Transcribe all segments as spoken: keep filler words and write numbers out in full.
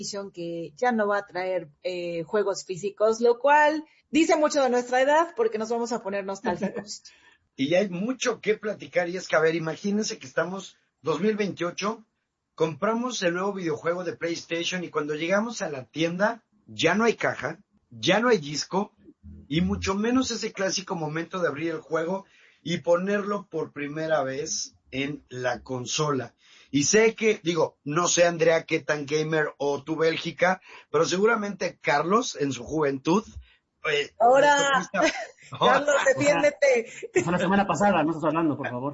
que ya no va a traer eh, juegos físicos, lo cual dice mucho de nuestra edad porque nos vamos a poner nostálgicos. Y ya hay mucho que platicar y es que, a ver, imagínense que estamos dos mil veintiocho, compramos el nuevo videojuego de PlayStation y cuando llegamos a la tienda ya no hay caja, ya no hay disco y mucho menos ese clásico momento de abrir el juego y ponerlo por primera vez en la consola. Y sé que, digo, no sé, Andrea, qué tan gamer o tu Bélgica, pero seguramente Carlos, en su juventud... Eh, ¡Ahora! Carlos, defiéndete. O sea, fue la semana pasada, no estás hablando, por favor.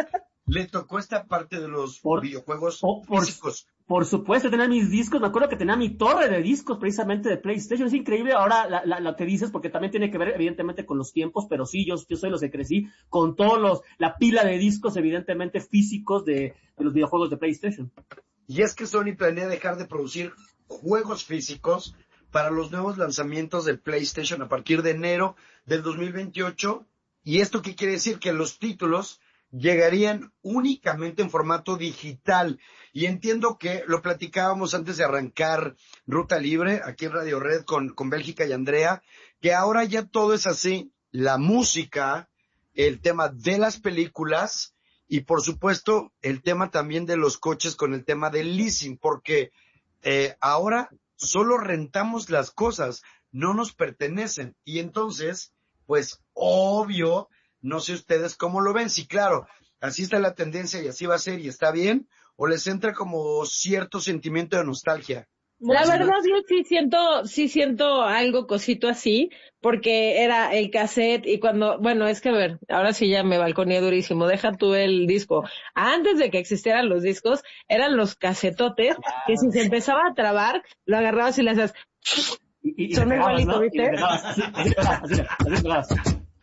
Le tocó esta parte de los por, videojuegos por, físicos. Por supuesto, tenía mis discos, me acuerdo que tenía mi torre de discos precisamente de PlayStation, es increíble ahora la, la, lo que dices, porque también tiene que ver evidentemente con los tiempos, pero sí, yo, yo soy los que crecí con todos los, la pila de discos evidentemente físicos de, de los videojuegos de PlayStation. Y es que Sony planea dejar de producir juegos físicos para los nuevos lanzamientos del PlayStation a partir de enero del dos mil veintiocho, y esto qué quiere decir, que los títulos llegarían únicamente en formato digital. Y entiendo que lo platicábamos antes de arrancar Ruta Libre, aquí en Radio Red con, con Bélgica y Andrea, que ahora ya todo es así, la música, el tema de las películas y por supuesto el tema también de los coches con el tema del leasing, porque eh, ahora solo rentamos las cosas, no nos pertenecen. Y entonces, pues obvio, no sé ustedes cómo lo ven, si claro, así está la tendencia y así va a ser y está bien, o les entra como cierto sentimiento de nostalgia. La verdad yo sí siento, sí siento algo cosito así, porque era el cassette y cuando, bueno, es que a ver, ahora sí ya me balconeé durísimo, deja tú el disco. Antes de que existieran los discos, eran los casetotes, que si se empezaba a trabar, lo agarrabas y le hacías, y, y son igualitos, ¿no? ¿viste? Así, así, así, así, así,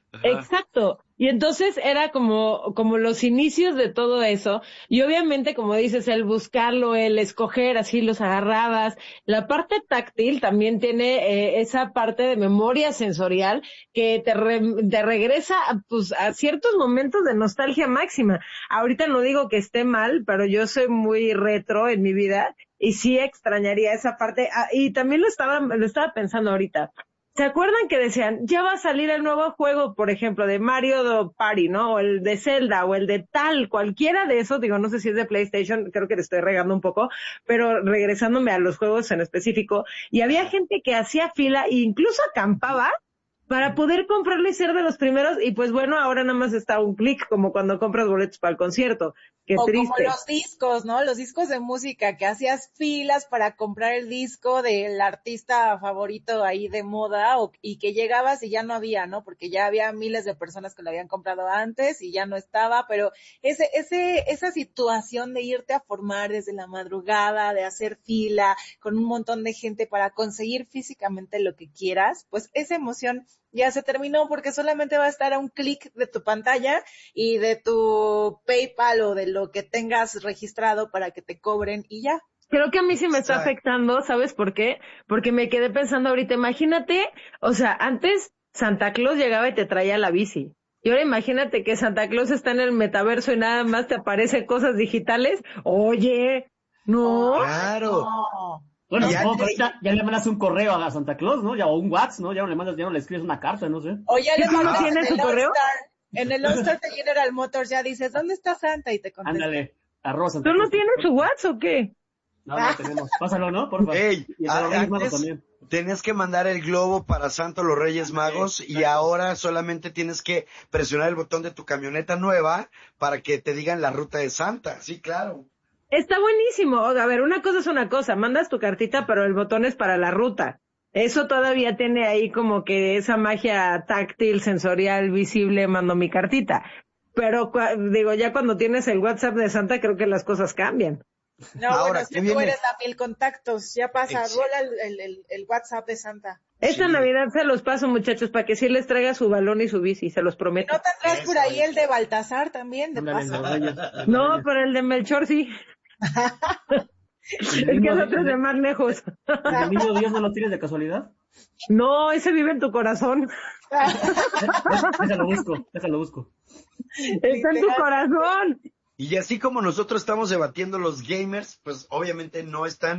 Exacto. Y entonces era como, como los inicios de todo eso. Y obviamente, como dices, el buscarlo, el escoger, así los agarrabas. La parte táctil también tiene eh, esa parte de memoria sensorial que te, re, te regresa pues, a ciertos momentos de nostalgia máxima. Ahorita no digo que esté mal, pero yo soy muy retro en mi vida y sí extrañaría esa parte. Ah, y también lo estaba, lo estaba pensando ahorita. ¿Se acuerdan que decían, ya va a salir el nuevo juego, por ejemplo, de Mario Party, ¿no? O el de Zelda, o el de tal, cualquiera de esos, digo, no sé si es de PlayStation, creo que le estoy regando un poco, pero regresándome a los juegos en específico, y había gente que hacía fila e incluso acampaba para poder comprarlo y ser de los primeros, y pues bueno, ahora nada más está un clic, como cuando compras boletos para el concierto. Qué o triste. Como los discos, ¿no? Los discos de música, que hacías filas para comprar el disco del artista favorito ahí de moda, o, y que llegabas y ya no había, ¿no? Porque ya había miles de personas que lo habían comprado antes y ya no estaba, pero ese, ese, esa situación de irte a formar desde la madrugada, de hacer fila con un montón de gente para conseguir físicamente lo que quieras, pues esa emoción ya se terminó porque solamente va a estar a un clic de tu pantalla y de tu PayPal o de lo que tengas registrado para que te cobren y ya. Creo que a mí sí me está afectando, ¿sabes por qué? Porque me quedé pensando ahorita, imagínate, o sea, antes Santa Claus llegaba y te traía la bici. Y ahora imagínate que Santa Claus está en el metaverso y nada más te aparecen cosas digitales. Oye, no. Claro. No. Bueno, supongo que ahorita ya le mandas un correo a Santa Claus, ¿no? Ya, o un WhatsApp, ¿no? Ya no le mandas, ya no le escribes una carta, no sé. O ya le mandas ¿Tiene su correo? En el All-Star de General Motors ya dices, ¿dónde está Santa? Y te contesta. Ándale, arroz Santa ¿Tú Claus. no tienes su WhatsApp o qué? No, no tenemos. Pásalo, ¿no? Por favor. Ey, y el de los Reyes Magos antes también. tenías que mandar el globo para Santo los Reyes Magos sí, y ahora solamente tienes que presionar el botón de tu camioneta nueva para que te digan la ruta de Santa. Sí, claro. Está buenísimo. A ver, una cosa es una cosa. Mandas tu cartita, pero el botón es para la ruta. Eso todavía tiene ahí como que esa magia táctil, sensorial, visible, mando mi cartita. Pero, digo, ya cuando tienes el WhatsApp de Santa, creo que las cosas cambian. No, ahora, bueno, si tú eres la mil contactos, ya pasa, Ex rola el, el, el WhatsApp de Santa. Esta sí. Navidad se los paso, muchachos, para que sí les traiga su balón y su bici, se los prometo. ¿No tendrás por ahí el de Baltasar también, de Ándale, paso? No, no, pero el de Melchor sí. Es que es otro de más lejos. ¿El niño Dios no lo tienes de casualidad? No, ese vive en tu corazón. Déjalo busco, déjalo busco. Está en tu corazón. Y así como nosotros estamos debatiendo los gamers, pues obviamente no están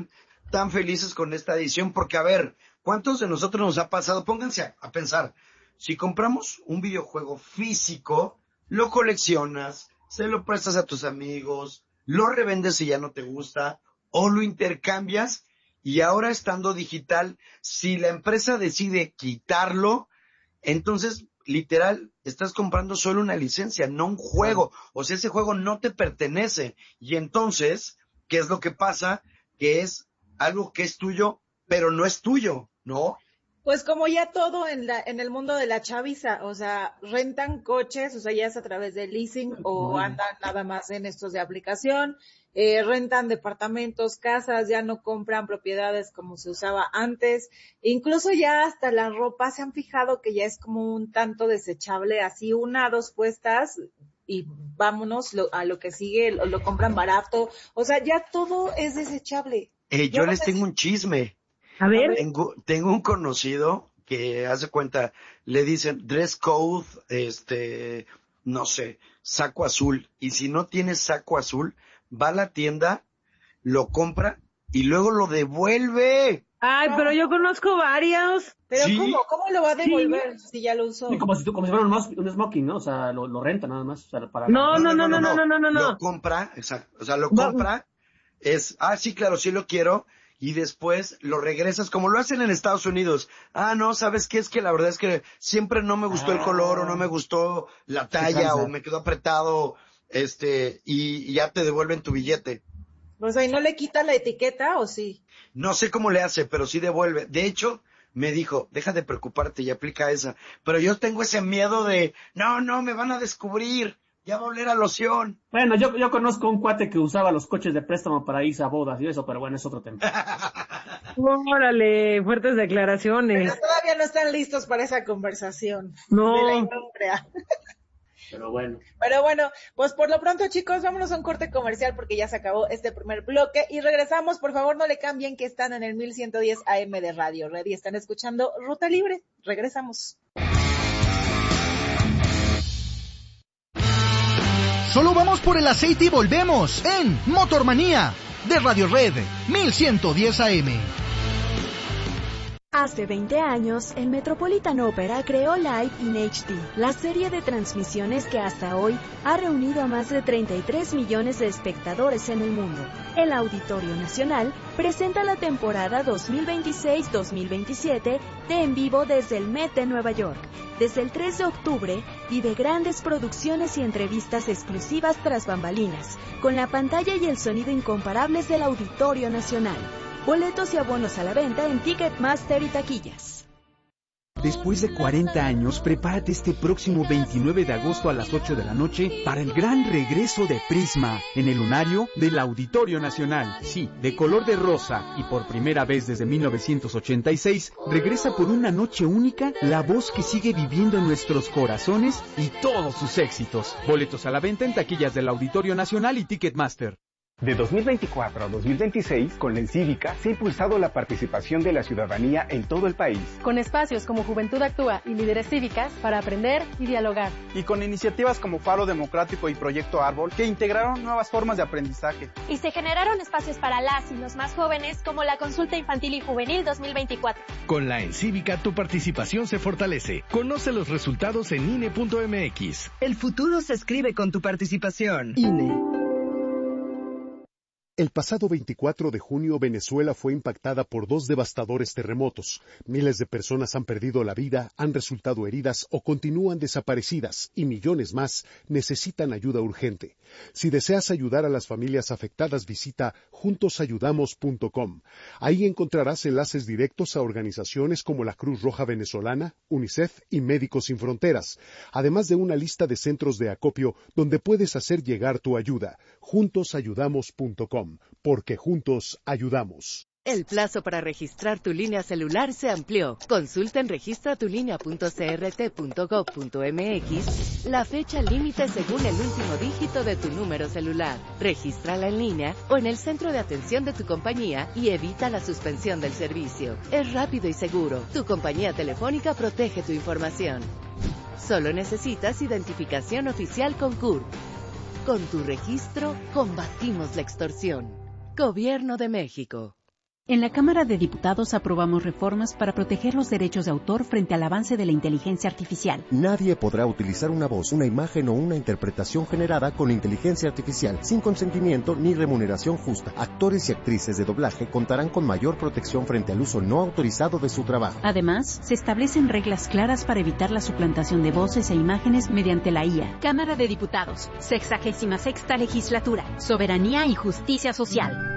tan felices con esta edición porque, a ver, ¿cuántos de nosotros nos ha pasado? Pónganse a, a pensar, si compramos un videojuego físico, lo coleccionas, se lo prestas a tus amigos, lo revendes si ya no te gusta, o lo intercambias, y ahora estando digital, si la empresa decide quitarlo, entonces, literal, estás comprando solo una licencia, no un juego. O sea, ese juego no te pertenece. Y entonces, ¿qué es lo que pasa? Que es algo que es tuyo, pero no es tuyo, ¿no? Pues como ya todo en la en el mundo de la chaviza, o sea, rentan coches, o sea, ya es a través de leasing o andan nada más en estos de aplicación, eh, rentan departamentos, casas, ya no compran propiedades como se usaba antes, incluso ya hasta la ropa se han fijado que ya es como un tanto desechable, así una, dos puestas y vámonos lo, a lo que sigue, lo, lo compran barato, o sea, ya todo es desechable. Eh, yo, yo les tengo un chisme. A ver. Tengo, tengo un conocido que hace cuenta, le dicen dress code, este, no sé, saco azul. Y si no tiene saco azul, va a la tienda, lo compra y luego lo devuelve. Ay, pero yo conozco varios. Pero ¿Sí? ¿cómo? ¿Cómo lo va a devolver sí. si ya lo usó? Sí, como si, como si fuera un, un smoking, ¿no? O sea, lo, lo renta nada más. O sea, para no, la... no, no, no, no, no, no, no, no. Lo compra, exacto. O sea, lo compra, es, ah, sí, claro, sí lo quiero. Y después lo regresas como lo hacen en Estados Unidos. Ah, no, ¿sabes qué? Es que la verdad es que siempre no me gustó ah, el color o no me gustó la talla o me quedó apretado, este, y, y ya te devuelven tu billete. O sea, ¿y no le quita la etiqueta o sí? No sé cómo le hace, pero sí devuelve. De hecho, me dijo, deja de preocuparte y aplica esa. Pero yo tengo ese miedo de, no, no, me van a descubrir. Ya va a oler a loción. Bueno, yo, yo conozco un cuate que usaba los coches de préstamo para irse a bodas y eso, pero bueno, es otro tema. Órale, fuertes declaraciones. Pero todavía no están listos para esa conversación. No. De la industria. Pero bueno. Pero bueno, pues por lo pronto, chicos, vámonos a un corte comercial porque ya se acabó este primer bloque y regresamos. Por favor, no le cambien que están en el mil ciento diez A M de Radio Red y están escuchando Ruta Libre. Regresamos. Solo vamos por el aceite y volvemos en Motormanía de Radio Red mil ciento diez A M. Hace veinte años, el Metropolitan Opera creó Live in H D, la serie de transmisiones que hasta hoy ha reunido a más de treinta y tres millones de espectadores en el mundo. El Auditorio Nacional presenta la temporada dos mil veintiséis dos mil veintisiete de En Vivo desde el Met de Nueva York. Desde el tres de octubre, vive grandes producciones y entrevistas exclusivas tras bambalinas, con la pantalla y el sonido incomparables del Auditorio Nacional. Boletos y abonos a la venta en Ticketmaster y taquillas. Después de cuarenta años, prepárate este próximo veintinueve de agosto a las ocho de la noche para el gran regreso de Prisma en el lunario del Auditorio Nacional. Sí, de color de rosa y por primera vez desde mil novecientos ochenta y seis, regresa por una noche única la voz que sigue viviendo en nuestros corazones y todos sus éxitos. Boletos a la venta en taquillas del Auditorio Nacional y Ticketmaster. De dos mil veinticuatro a dos mil veintiséis, con la Encívica se ha impulsado la participación de la ciudadanía en todo el país. Con espacios como Juventud Actúa y Líderes Cívicas para aprender y dialogar. Y con iniciativas como Faro Democrático y Proyecto Árbol que integraron nuevas formas de aprendizaje. Y se generaron espacios para las y los más jóvenes como la Consulta Infantil y Juvenil dos mil veinticuatro. Con la Encívica tu participación se fortalece. Conoce los resultados en I N E punto M X. El futuro se escribe con tu participación. I N E. El pasado veinticuatro de junio, Venezuela fue impactada por dos devastadores terremotos. Miles de personas han perdido la vida, han resultado heridas o continúan desaparecidas, y millones más necesitan ayuda urgente. Si deseas ayudar a las familias afectadas, visita juntos ayudamos punto com. Ahí encontrarás enlaces directos a organizaciones como la Cruz Roja Venezolana, UNICEF y Médicos Sin Fronteras, además de una lista de centros de acopio donde puedes hacer llegar tu ayuda. juntos ayudamos punto com. Porque juntos ayudamos. El plazo para registrar tu línea celular se amplió. Consulta en registra tu línea punto c r t punto gov punto m x la fecha límite según el último dígito de tu número celular. Regístrala en línea o en el centro de atención de tu compañía y evita la suspensión del servicio. Es rápido y seguro. Tu compañía telefónica protege tu información. Solo necesitas identificación oficial con C U R. Con tu registro, combatimos la extorsión. Gobierno de México. En la Cámara de Diputados aprobamos reformas para proteger los derechos de autor frente al avance de la inteligencia artificial. Nadie podrá utilizar una voz, una imagen o una interpretación generada con inteligencia artificial sin consentimiento ni remuneración justa. Actores y actrices de doblaje contarán con mayor protección frente al uso no autorizado de su trabajo. Además, se establecen reglas claras para evitar la suplantación de voces e imágenes mediante la I A. Cámara de Diputados, sexagésima sexta legislatura, soberanía y justicia social.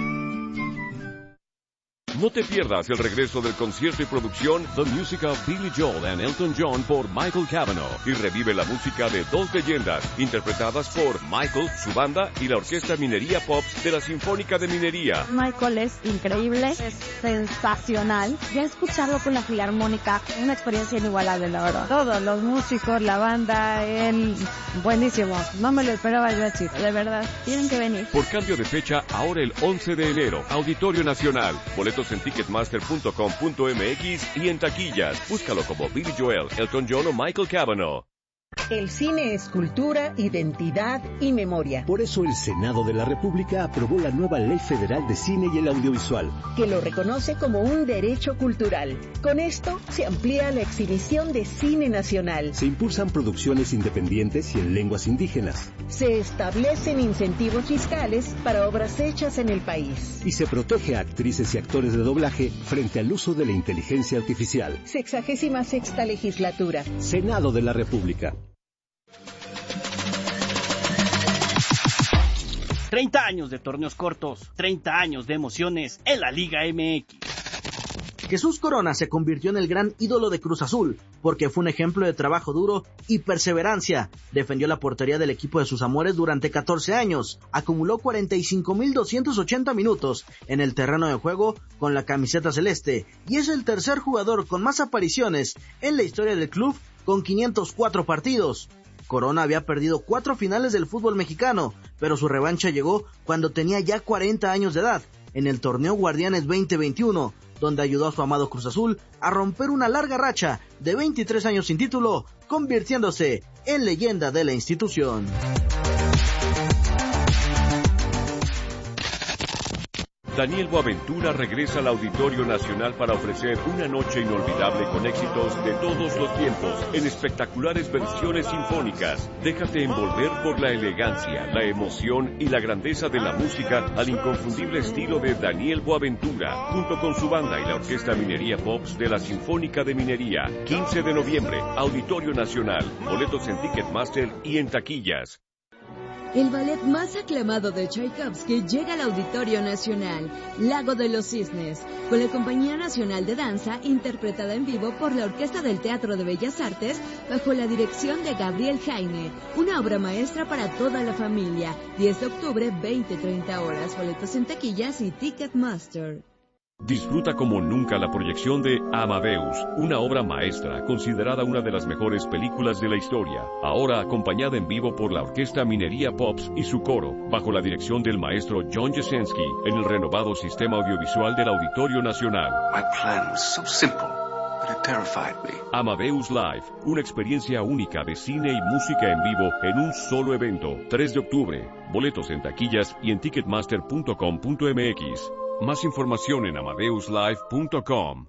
No te pierdas el regreso del concierto y producción The Music of Billy Joel and Elton John por Michael Cavanaugh y revive la música de dos leyendas interpretadas por Michael, su banda y la Orquesta Minería Pops de la Sinfónica de Minería. Michael es increíble, es sensacional. Ya escucharlo con la Filarmónica, una experiencia inigualable, la verdad. Todos los músicos, la banda, él, buenísimo. No me lo esperaba yo, chicos, de verdad. Tienen que venir. Por cambio de fecha, ahora el once de enero, Auditorio Nacional. Boletos en ticketmaster punto com punto m x y en taquillas. Búscalo como Billy Joel, Elton John o Michael Cavanaugh. El cine es cultura, identidad y memoria. Por eso el Senado de la República aprobó la nueva Ley Federal de Cine y el Audiovisual, que lo reconoce como un derecho cultural. Con esto se amplía la exhibición de cine nacional. Se impulsan producciones independientes y en lenguas indígenas. Se establecen incentivos fiscales para obras hechas en el país. Y se protege a actrices y actores de doblaje frente al uso de la inteligencia artificial. Sexagésima sexta legislatura. Senado de la República. treinta años de torneos cortos, treinta años de emociones en la Liga M X. Jesús Corona se convirtió en el gran ídolo de Cruz Azul, porque fue un ejemplo de trabajo duro y perseverancia. Defendió la portería del equipo de sus amores durante catorce años, acumuló cuarenta y cinco mil doscientos ochenta minutos en el terreno de juego con la camiseta celeste, y es el tercer jugador con más apariciones en la historia del club con quinientos cuatro partidos. Corona había perdido cuatro finales del fútbol mexicano, pero su revancha llegó cuando tenía ya cuarenta años de edad, en el torneo Guardianes veinte veintiuno, donde ayudó a su amado Cruz Azul a romper una larga racha de veintitrés años sin título, convirtiéndose en leyenda de la institución. Daniel Boaventura regresa al Auditorio Nacional para ofrecer una noche inolvidable con éxitos de todos los tiempos en espectaculares versiones sinfónicas. Déjate envolver por la elegancia, la emoción y la grandeza de la música al inconfundible estilo de Daniel Boaventura, junto con su banda y la Orquesta Minería Pops de la Sinfónica de Minería. quince de noviembre, Auditorio Nacional. Boletos en Ticketmaster y en taquillas. El ballet más aclamado de Tchaikovsky llega al Auditorio Nacional, Lago de los Cisnes, con la Compañía Nacional de Danza, interpretada en vivo por la Orquesta del Teatro de Bellas Artes, bajo la dirección de Gabriel Jaime. Una obra maestra para toda la familia. diez de octubre, veinte treinta horas. Boletos en taquillas y Ticketmaster. Disfruta como nunca la proyección de Amadeus, una obra maestra considerada una de las mejores películas de la historia, ahora acompañada en vivo por la Orquesta Minería Pops y su coro, bajo la dirección del maestro John Jasenski, en el renovado sistema audiovisual del Auditorio Nacional. My plan was so simple, but it terrified me. Amadeus Live, una experiencia única de cine y música en vivo en un solo evento, tres de octubre. Boletos en taquillas y en ticketmaster punto com punto m x. Más información en amadeus live punto com.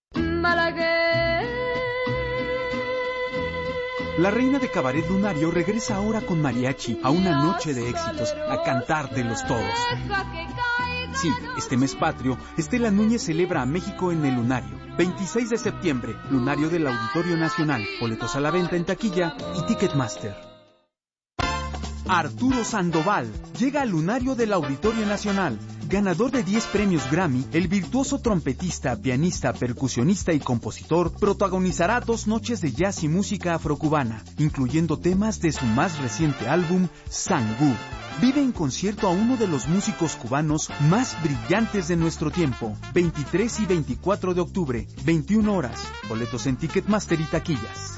La reina de Cabaret Lunario regresa ahora con mariachi a una noche de éxitos, a cantar de los todos. Sí, este mes patrio, Estela Núñez celebra a México en el Lunario. veintiséis de septiembre, Lunario del Auditorio Nacional. Boletos a la venta en taquilla y Ticketmaster. Arturo Sandoval llega al Lunario del Auditorio Nacional. Ganador de diez premios Grammy, el virtuoso trompetista, pianista, percusionista y compositor protagonizará dos noches de jazz y música afrocubana, incluyendo temas de su más reciente álbum, Sangú. Vive en concierto a uno de los músicos cubanos más brillantes de nuestro tiempo, veintitrés y veinticuatro de octubre, veintiuna horas. Boletos en Ticketmaster y taquillas.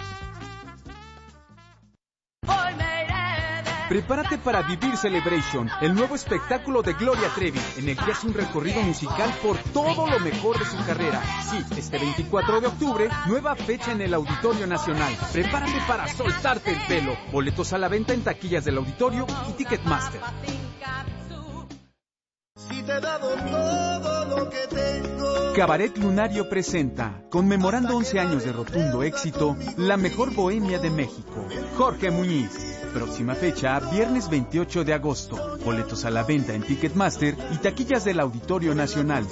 Prepárate para vivir Celebration, el nuevo espectáculo de Gloria Trevi, en el que hace un recorrido musical por todo lo mejor de su carrera. Sí, este veinticuatro de octubre, nueva fecha en el Auditorio Nacional. Prepárate para soltarte el pelo. Boletos a la venta en taquillas del Auditorio y Ticketmaster. Si te he dado todo lo que tengo. Cabaret Lunario presenta, conmemorando once años de rotundo éxito, la mejor bohemia de México, Jorge Muñiz. Próxima fecha, viernes veintiocho de agosto. Boletos a la venta en Ticketmaster y taquillas del Auditorio Nacional.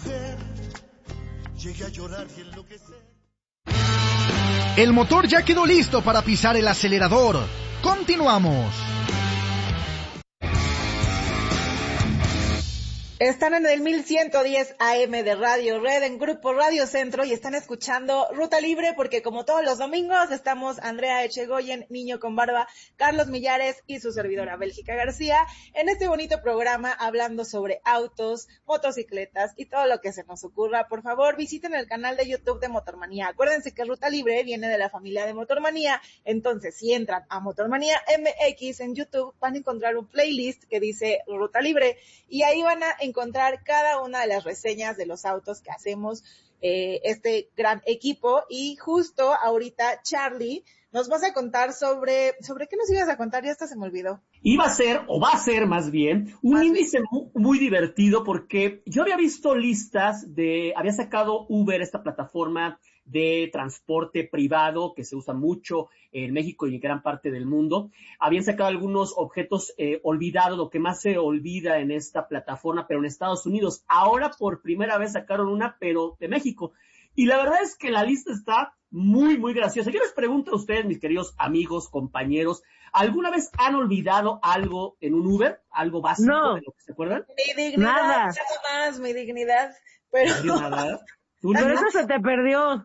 El motor ya quedó listo para pisar el acelerador. Continuamos. Están en el mil ciento diez A M de Radio Red en Grupo Radio Centro y están escuchando Ruta Libre porque como todos los domingos estamos Andrea Echegoyen, Niño con Barba, Carlos Millares y su servidora Bélgica García en este bonito programa hablando sobre autos, motocicletas y todo lo que se nos ocurra. Por favor, visiten el canal de YouTube de Motormanía. Acuérdense que Ruta Libre viene de la familia de Motormanía, entonces si entran a Motormanía M X en YouTube van a encontrar un playlist que dice Ruta Libre y ahí van a encontrar cada una de las reseñas de los autos que hacemos eh, este gran equipo. Y justo ahorita, Charlie, nos vas a contar sobre, ¿sobre qué nos ibas a contar? Ya hasta se me olvidó. Iba a ser, o va a ser más bien, un más índice muy, muy divertido porque yo había visto listas de, había sacado Uber, esta plataforma de transporte privado que se usa mucho en México y en gran parte del mundo. Habían sacado algunos objetos eh, olvidados, lo que más se olvida en esta plataforma, pero en Estados Unidos. Ahora por primera vez sacaron una, pero de México. Y la verdad es que la lista está muy, muy graciosa. Yo les pregunto a ustedes, mis queridos amigos, compañeros, ¿alguna vez han olvidado algo en un Uber? ¿Algo básico no. de lo que se acuerdan? Mi dignidad, nada. nada más, mi dignidad. Pero, nada. Pero eso se te perdió.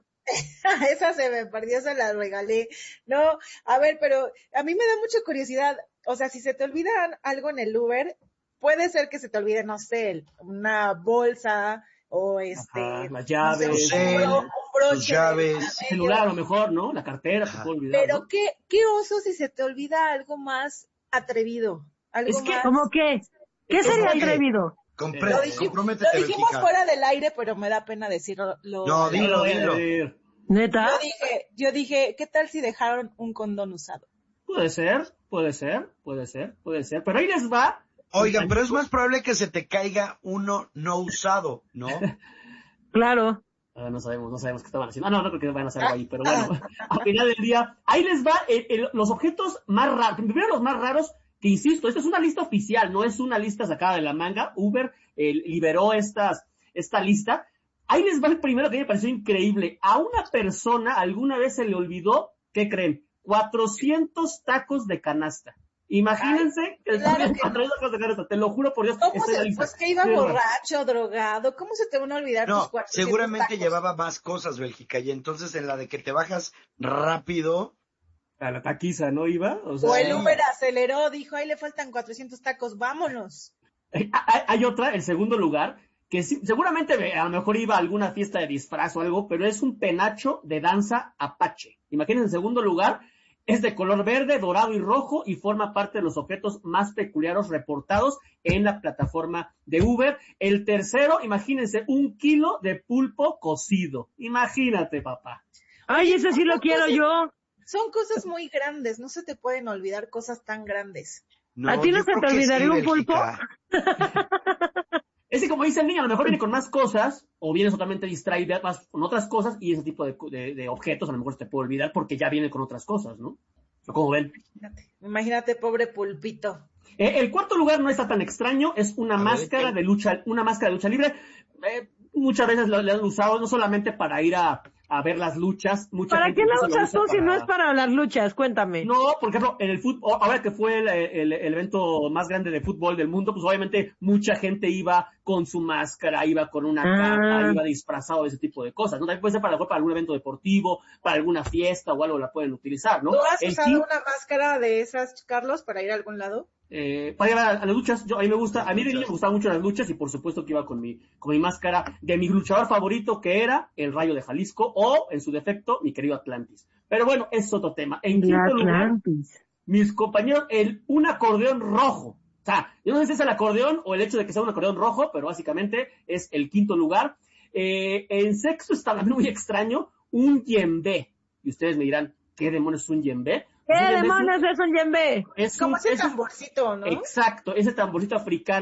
Esa se me perdió, se la regalé. No, a ver, pero a mí me da mucha curiosidad. O sea, si se te olvida algo en el Uber, puede ser que se te olvide, no sé, una bolsa o este... Ajá, las llaves. No sé, un, bro, un broche. Sus llaves. El celular a lo mejor, ¿no? La cartera se puede olvidar. Pero ¿no? qué, qué oso si se te olvida algo más atrevido. Algo es que, más... ¿cómo qué? ¿Qué sería atrevido? Compre- lo dijimos, lo dijimos fuera del aire, pero me da pena decirlo. Lo, no, dilo, dilo. ¿Neta? Yo dije, yo dije, ¿qué tal si dejaron un condón usado? Puede ser, puede ser, puede ser, puede ser. Pero ahí les va. Oigan, pero es más probable que se te caiga uno no usado, ¿no? Claro. Uh, no sabemos, no sabemos qué estaban haciendo. Ah, no, no creo que vayan a hacer algo ahí, pero bueno, al final del día, ahí les va el, el, los objetos más raros. Primero los más raros, que insisto, esta es una lista oficial, no es una lista sacada de la manga. Uber eh, liberó estas, esta lista. Ahí les va el primero que me pareció increíble. A una persona alguna vez se le olvidó, ¿qué creen? cuatrocientos tacos de canasta. Imagínense Ay, que claro que cuatrocientos tacos de canasta, te lo juro por Dios. ¿Cómo se, pues que iba borracho, drogado? ¿Cómo se te van a olvidar no, tus cuatrocientos seguramente tacos? Llevaba más cosas, Bélgica, y entonces en la de que te bajas rápido... A la taquiza, ¿no iba? O, sea, o el Uber aceleró, dijo, ahí le faltan cuatrocientos tacos, vámonos. Hay, hay, hay otra, el segundo lugar, que sí, seguramente a lo mejor iba a alguna fiesta de disfraz o algo, pero es un penacho de danza apache. Imagínense, en segundo lugar, es de color verde, dorado y rojo y forma parte de los objetos más peculiares reportados en la plataforma de Uber. El tercero, imagínense, un kilo de pulpo cocido. Imagínate, papá. Ay, ese sí lo quiero yo. Son cosas muy grandes, no se te pueden olvidar cosas tan grandes. No, ¿a ti no se te olvidaría sí, un pulpo? Es que como dice el niño, a lo mejor viene con más cosas, o viene totalmente distraído más con otras cosas, y ese tipo de, de, de objetos a lo mejor se te puede olvidar porque ya viene con otras cosas, ¿no? ¿Cómo ven? Imagínate, imagínate pobre pulpito. Eh, el cuarto lugar no está tan extraño, es una a máscara ver, de lucha, una máscara de lucha libre. Eh, muchas veces la, la han usado no solamente para ir a, a ver las luchas. Mucha ¿Para gente qué la usas tú para... si no es para las luchas? Cuéntame. No, por ejemplo, en el fútbol, ahora que fue el, el, el evento más grande de fútbol del mundo, pues obviamente mucha gente iba con su máscara, iba con una ah. capa, iba disfrazado de ese tipo de cosas, ¿no? También puede ser para, para algún evento deportivo, para alguna fiesta o algo la pueden utilizar, ¿no? ¿Tú has el usado team... una máscara de esas, Carlos, para ir a algún lado? Eh, para ir a, a las luchas, yo, a mí me gusta, a mí de niño me gustaban mucho las luchas y por supuesto que iba con mi, con mi máscara de mi luchador favorito que era el Rayo de Jalisco o, en su defecto, mi querido Atlantis. Pero bueno, es otro tema. En quinto lugar, mis compañeros, el, un acordeón rojo. O sea, yo no sé si es el acordeón o el hecho de que sea un acordeón rojo, pero básicamente es el quinto lugar. Eh, en sexto está también muy extraño, un yembe. Y ustedes me dirán, ¿qué demonios es un yembe? ¿Qué demonios es un yembe? Es como ese tamborcito, ¿no? Exacto, ese tamborcito africano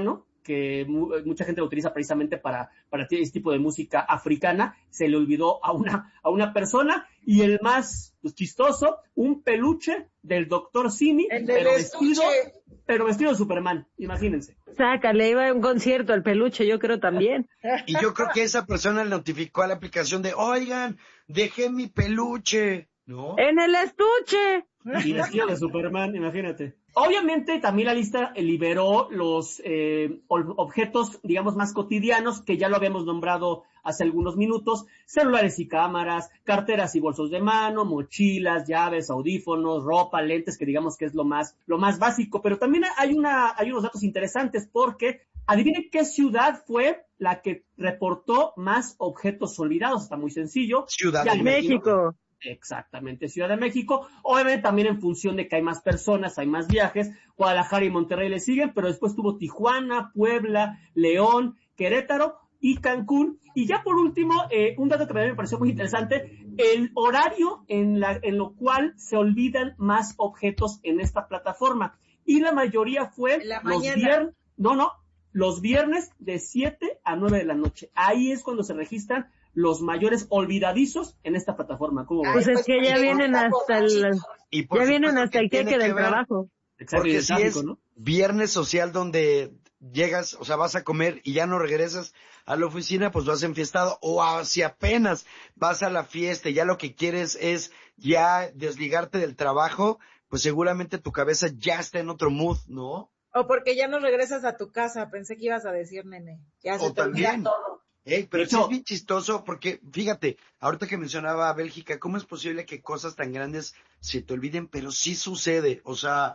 que mu mucha gente lo utiliza precisamente para, para este tipo de música africana, se le olvidó a una, a una persona, y el más pues, chistoso, un peluche del doctor Simi, pero vestido, pero vestido de Superman, imagínense. Sácale, iba a un concierto el peluche, yo creo también. Y yo creo que esa persona le notificó a la aplicación de, oigan, dejé mi peluche, ¿no? En el estuche. Y vestido de Superman, imagínate. Obviamente también la lista liberó los eh, objetos, digamos, más cotidianos, que ya lo habíamos nombrado hace algunos minutos: celulares y cámaras, carteras y bolsos de mano, mochilas, llaves, audífonos, ropa, lentes, que digamos que es lo más, lo más básico. Pero también hay una, hay unos datos interesantes, porque adivinen qué ciudad fue la que reportó más objetos olvidados. Está muy sencillo. Ciudad de México. Exactamente, Ciudad de México. Obviamente también en función de que hay más personas, hay más viajes. Guadalajara y Monterrey le siguen, pero después tuvo Tijuana, Puebla, León, Querétaro y Cancún. Y ya por último, eh, un dato que a mí me pareció muy interesante: el horario en, la, en lo cual se olvidan más objetos en esta plataforma. Y la mayoría fue los viernes, no, no, los viernes de siete a nueve de la noche. Ahí es cuando se registran los mayores olvidadizos en esta plataforma. ¿Cómo pues es que ya vienen hasta el, ya vienen hasta el queque del trabajo. Porque si es ¿no? viernes social donde llegas, o sea, vas a comer y ya no regresas a la oficina, pues vas enfiestado, o a, si apenas vas a la fiesta y ya lo que quieres es ya desligarte del trabajo, pues seguramente tu cabeza ya está en otro mood, ¿no? O porque ya no regresas a tu casa, pensé que ibas a decir, nene. Ya se o te también. todo. Ey, pero sí es bien chistoso porque, fíjate, ahorita que mencionaba a Bélgica, ¿cómo es posible que cosas tan grandes se te olviden? Pero sí sucede, o sea,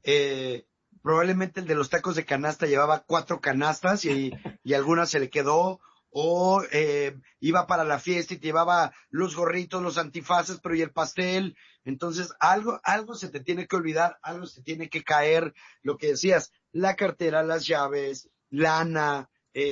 eh, probablemente el de los tacos de canasta llevaba cuatro canastas y, y alguna se le quedó, o eh, iba para la fiesta y te llevaba los gorritos, los antifaces, pero y el pastel. Entonces, algo, algo se te tiene que olvidar, algo se tiene que caer, lo que decías, la cartera, las llaves, lana,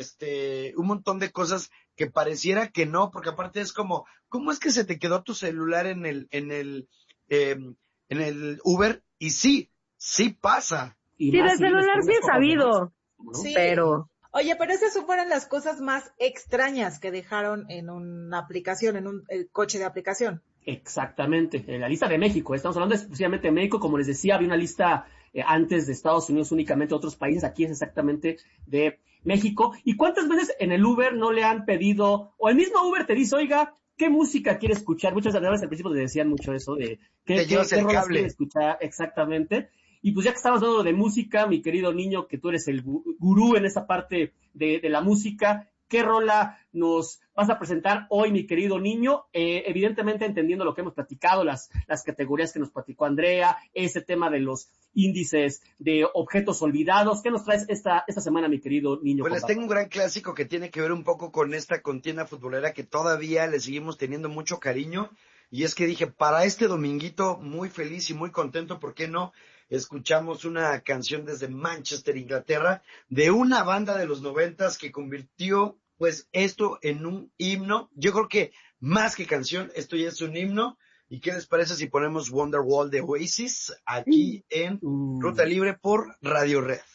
este, un montón de cosas que pareciera que no, porque aparte es como, ¿cómo es que se te quedó tu celular en el, en el, eh, en el Uber? Y sí, sí pasa. Sí, del celular sí he sabido, ¿no? Sí. Pero... Oye, pero esas fueron las cosas más extrañas que dejaron en una aplicación, en un el coche de aplicación. Exactamente, en la lista de México, estamos hablando exclusivamente de México. Como les decía, había una lista eh, antes de Estados Unidos, únicamente de otros países. Aquí es exactamente de México. ¿Y cuántas veces en el Uber no le han pedido, o el mismo Uber te dice, oiga, ¿qué música quiere escuchar? Muchas veces al principio te decían mucho eso de ¿qué, te qué, qué el cable. quiere escuchar? Exactamente. Y pues ya que estamos hablando de música, mi querido niño, que tú eres el gurú en esa parte de, de la música, ¿qué rola nos vas a presentar hoy, mi querido niño? Eh, evidentemente entendiendo lo que hemos platicado, las, las categorías que nos platicó Andrea, ese tema de los índices de objetos olvidados. ¿Qué nos traes esta, esta semana, mi querido niño? Pues les tengo un gran clásico que tiene que ver un poco con esta contienda futbolera que todavía le seguimos teniendo mucho cariño. Y es que dije, para este dominguito, muy feliz y muy contento, ¿por qué no? Escuchamos una canción desde Manchester, Inglaterra, de una banda de los noventas que convirtió, pues, esto en un himno. Yo creo que más que canción, esto ya es un himno. ¿Y qué les parece si ponemos Wonderwall de Oasis aquí en Ruta Libre por Radio Red?